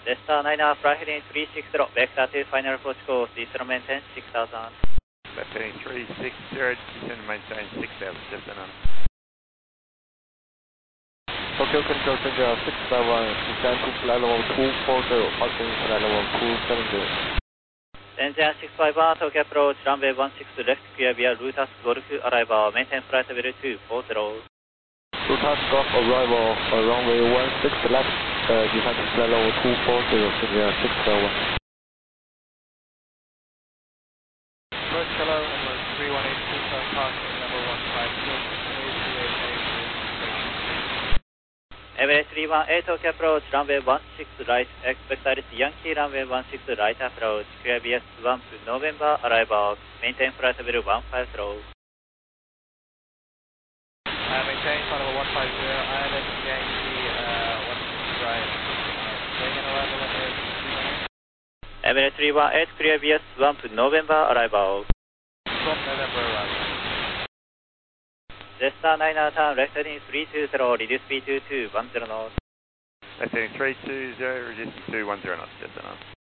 Jetstar 9er, fly heading 360, vector to final approach course, descend and maintain 6000. Left heading 360, descend and maintain 6000, Jetstar 9. Tokyo Control Center 651, descend to flight level 240, passing flight level 270. Engine 651, Tokyo approach, runway 16 left, clear via Lutas Golf, arrival, maintain flight level 240. Lutas Golf arrival, runway 16 left, descend to flight level 240, clear 651. First hello, number 3182, passing number 156, Everett 318, Tokyo approach, runway 16 right, expect Alice Yankee, runway 16 right approach, clear BS 1 November, arrival, maintain flight level 150. Maintain flight level 150, ILS Yankee, 16 right, taking arrival on Air Everett 318, clear BS 1 November, arrival. from November arrival. Jetstar 9er, turn left heading 320, reduce speed to 210 knots. Left heading 320, reduce to 210 knots, Jetstar 9.